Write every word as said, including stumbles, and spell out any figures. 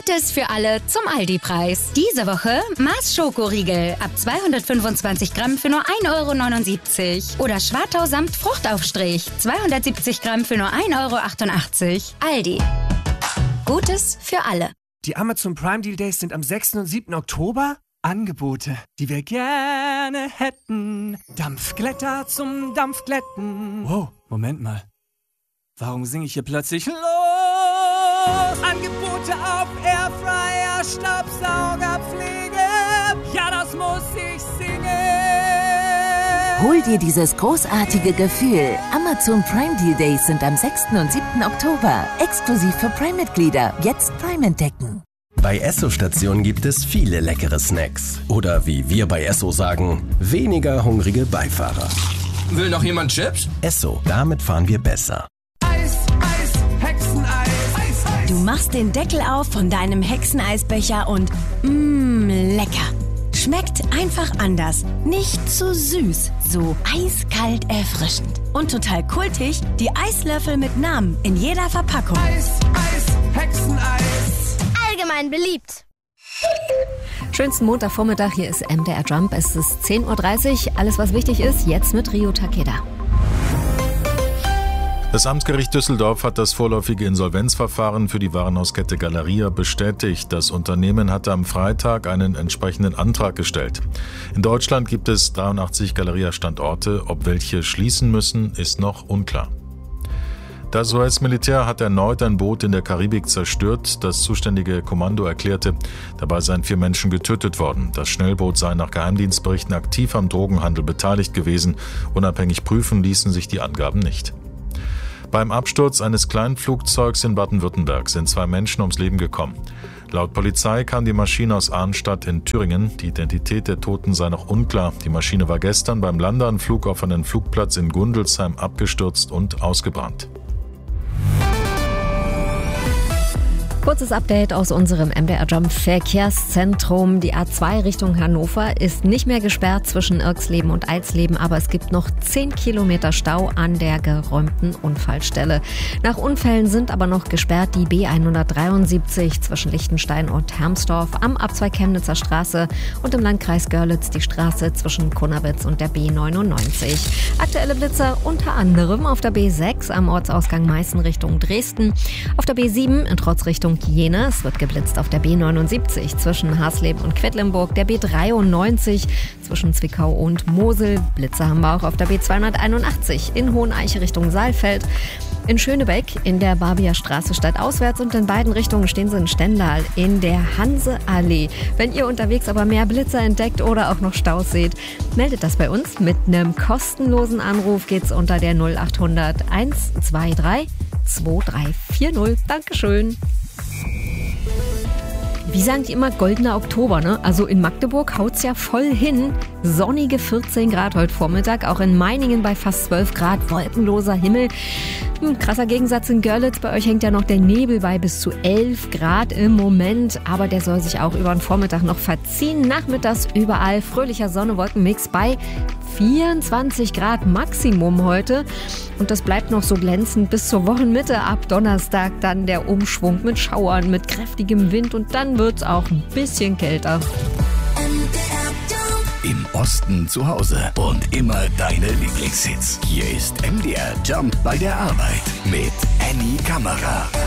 Gutes für alle zum Aldi-Preis. Diese Woche Mars Schokoriegel ab zweihundertfünfundzwanzig Gramm für nur ein Euro neunundsiebzig. Oder Schwartau samt Fruchtaufstrich zweihundertsiebzig Gramm für nur ein Euro achtundachtzig. Aldi. Gutes für alle. Die Amazon Prime Deal Days sind am sechsten und siebten Oktober. Angebote, die wir gerne hätten. Dampfglätter zum Dampfglätten. Wow, Moment mal. Warum singe ich hier plötzlich los? Angebote auf Airfryer, Staubsaugerpflege. Ja, das muss ich singen. Hol dir dieses großartige Gefühl. Amazon Prime Deal Days sind am sechsten und siebten Oktober. Exklusiv für Prime-Mitglieder. Jetzt Prime entdecken. Bei Esso-Stationen gibt es viele leckere Snacks. Oder wie wir bei Esso sagen, weniger hungrige Beifahrer. Will noch jemand Chips? Esso, damit fahren wir besser. Eis, Eis, Hexeneis. Eis, Eis. Du machst den Deckel auf von deinem Hexeneisbecher und mmm, lecker. Schmeckt einfach anders. Nicht zu süß, so eiskalt erfrischend. Und total kultig, die Eislöffel mit Namen in jeder Verpackung. Eis, Eis, Hexeneis. Allgemein beliebt. Schönsten Montagvormittag, hier ist M D R Jump. Es ist zehn Uhr dreißig. Alles, was wichtig ist, jetzt mit Rio Takeda. Das Amtsgericht Düsseldorf hat das vorläufige Insolvenzverfahren für die Warenhauskette Galeria bestätigt. Das Unternehmen hatte am Freitag einen entsprechenden Antrag gestellt. In Deutschland gibt es dreiundachtzig Galeria-Standorte. Ob welche schließen müssen, ist noch unklar. Das U S-Militär hat erneut ein Boot in der Karibik zerstört. Das zuständige Kommando erklärte, dabei seien vier Menschen getötet worden. Das Schnellboot sei nach Geheimdienstberichten aktiv am Drogenhandel beteiligt gewesen. Unabhängig prüfen ließen sich die Angaben nicht. Beim Absturz eines Kleinflugzeugs in Baden-Württemberg sind zwei Menschen ums Leben gekommen. Laut Polizei kam die Maschine aus Arnstadt in Thüringen. Die Identität der Toten sei noch unklar. Die Maschine war gestern beim Landeanflug auf einen Flugplatz in Gundelsheim abgestürzt und ausgebrannt. Kurzes Update aus unserem M D R Jump Verkehrszentrum. Die A zwei Richtung Hannover ist nicht mehr gesperrt zwischen Irxleben und Eilsleben, aber es gibt noch zehn Kilometer Stau an der geräumten Unfallstelle. Nach Unfällen sind aber noch gesperrt die B hundertdreiundsiebzig zwischen Lichtenstein und Hermsdorf am Abzweig Chemnitzer Straße und im Landkreis Görlitz die Straße zwischen Kunnewitz und der B neunundneunzig. Aktuelle Blitzer unter anderem auf der B sechs am Ortsausgang Meißen Richtung Dresden, auf der B sieben in Trotz Richtung Jena. Es wird geblitzt auf der B neunundsiebzig zwischen Hasleben und Quedlinburg, der B dreiundneunzig zwischen Zwickau und Mosel. Blitze haben wir auch auf der B zweihunderteinundachtzig in Hoheneiche Richtung Saalfeld. In Schönebeck in der Barbier Straße stadtauswärts und in beiden Richtungen stehen sie in Stendal in der Hanseallee. Wenn ihr unterwegs aber mehr Blitzer entdeckt oder auch noch Staus seht, meldet das bei uns. Mit einem kostenlosen Anruf geht's unter der null achthundert hundertdreiundzwanzig zwei drei vier null. Dankeschön. Wie sagen die immer, goldener Oktober, ne? Also in Magdeburg haut's ja voll hin. Sonnige vierzehn Grad heute Vormittag, auch in Meiningen bei fast zwölf Grad, wolkenloser Himmel. Hm, krasser Gegensatz in Görlitz, bei euch hängt ja noch der Nebel bei bis zu elf Grad im Moment, aber der soll sich auch über den Vormittag noch verziehen. Nachmittags überall fröhlicher Sonne-Wolkenmix bei vierundzwanzig Grad Maximum heute. Und das bleibt noch so glänzend bis zur Wochenmitte. Ab Donnerstag dann der Umschwung mit Schauern, mit kräftigem Wind und dann wird's auch ein bisschen kälter. Im Osten zu Hause und immer deine Lieblingshits. Hier ist M D R Jump bei der Arbeit mit Annie Kammerer.